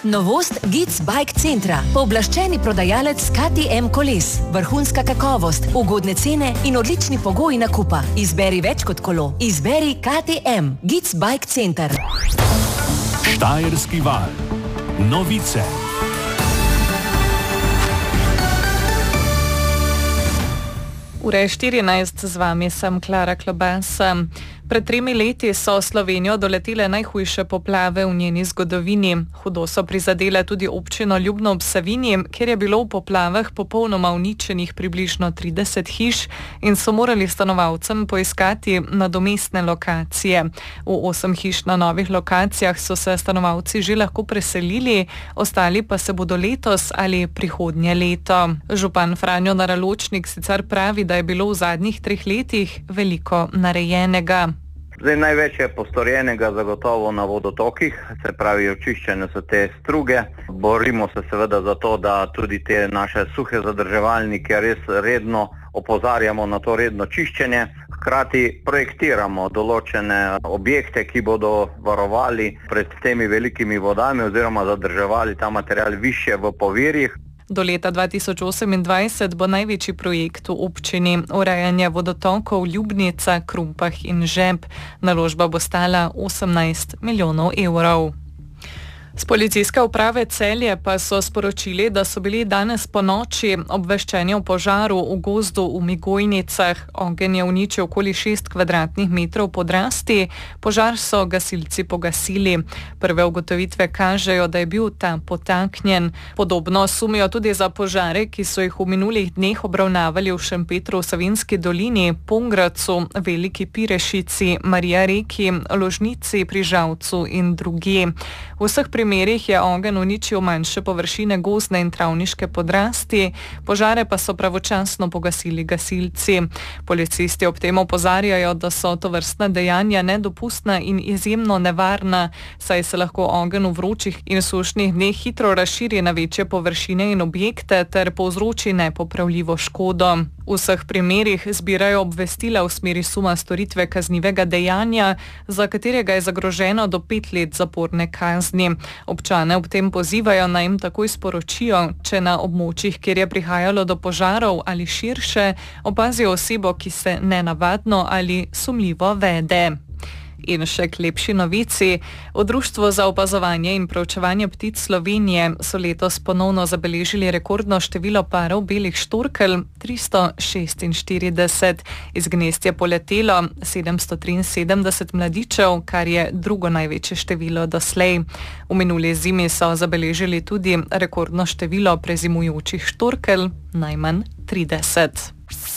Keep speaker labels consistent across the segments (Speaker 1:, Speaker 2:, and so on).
Speaker 1: Novost Gic Bike Centra. Pooblaščeni prodajalec KTM koles. Vrhunska kakovost, ugodne cene in odlični pogoji nakupa. Izberi več kot kolo. Izberi KTM. Gic Bike Center.
Speaker 2: Štajerski val. Novice.
Speaker 3: Ure 14, z vami sem Klara Klobas. Pred 3 leti so Slovenijo doletele najhujše poplave v njeni zgodovini. Hudo so prizadele tudi občino Ljubno ob Savinji, kjer je bilo v poplavah popolnoma uničenih približno 30 hiš in so morali stanovalcem poiskati nadomestne lokacije. V 8 hiš na novih lokacijah so se stanovalci že lahko preselili, ostali pa se bodo letos ali prihodnje leto. Župan Franjo Naraločnik sicer pravi, da je bilo v zadnjih 3 letih veliko narejenega.
Speaker 4: Zdaj, največ je postorjenega zagotovo na vodotokih, se pravi očiščene so te struge. Borimo se seveda za to, da tudi te naše suhe zadrževalnike res redno opozarjamo na to redno čiščenje. Hkrati projektiramo določene objekte, ki bodo varovali pred temi velikimi vodami oziroma zadrževali ta material višje v povirjih.
Speaker 3: Do leta 2028 bo največji projekt v občini urejanje vodotokov Ljubnica, Krumpah in Žep. Naložba bo stala 18 milijonov evrov. Z policijske uprave Celje pa so sporočili, da so bili danes ponoči obveščeni o požaru v gozdu v Migojnicah. Ogenj je uničil okoli 6 kvadratnih metrov podrasti. Požar so gasilci pogasili. Prve ugotovitve kažejo, da je bil ta potaknjen. Podobno sumijo tudi za požare, ki so jih v minulih dneh obravnavali v Šempetru v Savinjski dolini, Pongradcu, Veliki Pirešici, Marija Reki, Ložnici pri Žalcu in drugje. V vseh primerih je ogenj uničil manjše površine gozdne in travniške podrasti, požare pa so pravočasno pogasili gasilci. Policisti ob tem opozarjajo, da so tovrstna dejanja nedopustna in izjemno nevarna, saj se lahko ogenj v vročih in sušnih dneh hitro razširi na večje površine in objekte ter povzroči nepopravljivo škodo. V vseh primerih zbirajo obvestila v smeri suma storitve kaznivega dejanja, za katerega je zagroženo do 5 let zaporne kazni. Občane ob tem pozivajo, naj jim takoj sporočijo, če na območjih, kjer je prihajalo do požarov ali širše, opazijo osebo, ki se nenavadno ali sumljivo vede. In še k lepši novici. V Društvu za opazovanje in preučevanje ptic Slovenije so letos ponovno zabeležili rekordno število parov belih štorkelj, 346. Iz gnezd je poletelo 773 mladičev, kar je drugo največje število doslej. V minuli zimi so zabeležili tudi rekordno število prezimujočih štorkelj, najmanj 30.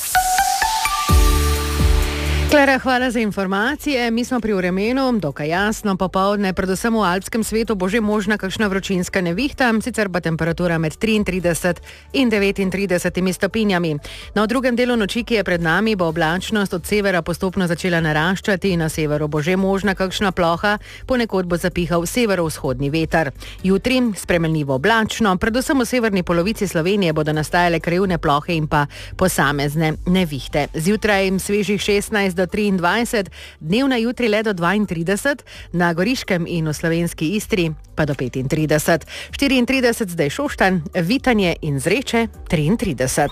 Speaker 5: Klara, hvala za informacije. Mi smo pri vremenu, dokaj jasno, popoldne, predvsem v alpskem svetu bo že možna kakšna vročinska nevihta, sicer pa temperatura med 33 in 39 stopinjami. Na drugem delu noči, ki je pred nami, bo oblačnost od severa postopno začela naraščati, na severu bo že možna kakšna ploha, ponekod bo zapihal severovzhodni veter. Jutri spremenljivo oblačno, predvsem v severni polovici Slovenije bodo nastajale krajevne plohe in pa posamezne nevihte. Zjutraj svežih 16 do 23, dnevna jutri le do 32, na Goriškem in v slovenski Istri pa do 35. 34 zdaj Šoštanj, Vitanje in Zreče 33.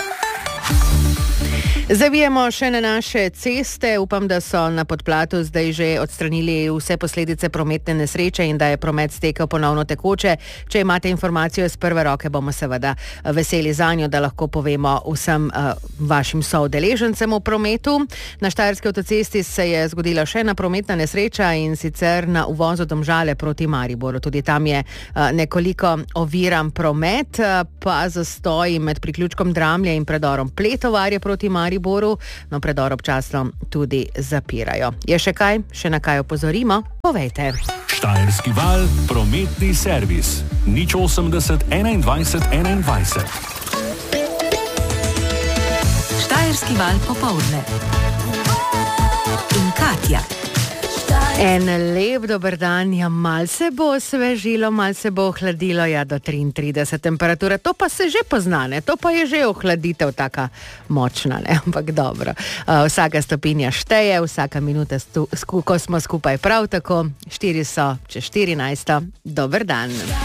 Speaker 5: Zavijemo še na naše ceste. Upam, da so na podplatu zdaj že odstranili vse posledice prometne nesreče in da je promet stekel ponovno tekoče. Če imate informacijo iz prve roke, bomo seveda veseli zanjo, da lahko povemo vsem vašim soudeležencem v prometu. Na Štajerski avtocesti se je zgodila še ena prometna nesreča in sicer na uvozu Domžale proti Mariboru. Tudi tam je nekoliko oviran promet, pa zastoji med priključkom Dramlje in predorom Pletovarje proti Mariboru. No, predor občasno tudi zapirajo. Je še kaj? Še na kaj opozorimo? Povejte.
Speaker 2: Štajerski val, prometni servis. 080 21 21.
Speaker 1: Štajerski val popoldne. In Katja.
Speaker 5: En lep dober dan, ja, malce bo osvežilo, malce bo ohladilo, ja, do 33 temperature, to pa se že pozna, ne, to pa je že ohladitev taka močna, ne, ampak dobro. Vsaka stopinja šteje, vsaka minuta, ko smo skupaj prav tako, 4 so čez 14, dober dan.